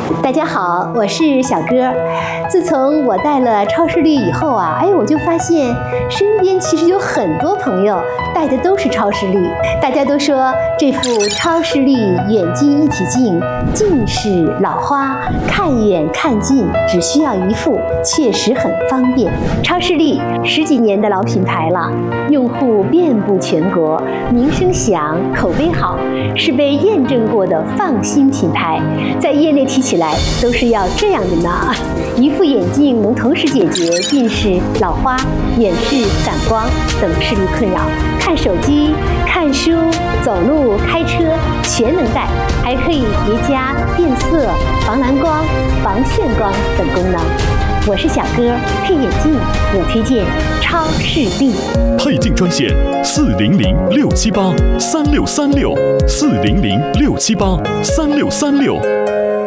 大家好，我是小歌。自从我戴了超视力以后啊，我就发现身边其实有很多朋友戴的都是超视力。大家都说这副超视力远近一体镜，近视老花，看远看近只需要一副，确实很方便。超视力10几年的老品牌了，用户遍布全国，名声响，口碑好，是被验证过的放心品牌。在业内提起来都是要这样的呢，一副眼镜能同时解决近视、老花、远视、散光等视力困扰，看手机、看书、走路、开车全能戴，还可以叠加变色、防蓝光、防眩光等功能。我是小哥，配眼镜我推荐超视力。 配镜专线400-678-3636，400-678-3636。